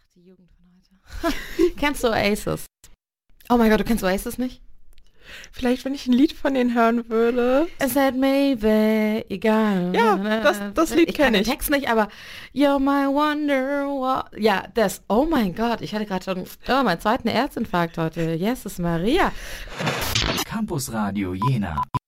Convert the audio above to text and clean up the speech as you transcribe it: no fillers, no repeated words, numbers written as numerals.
Die Jugend von heute. Kennst du Oasis? Oh mein Gott, du kennst Oasis nicht? Vielleicht, wenn ich ein Lied von denen hören würde. Es said maybe, egal. Ja, das Lied Ich kann kenne den ich. Text nicht, aber You're my wonder. Ja, das. Oh mein Gott, ich hatte gerade schon meinen zweiten Herzinfarkt heute. Jesus Maria. Campus Radio Jena.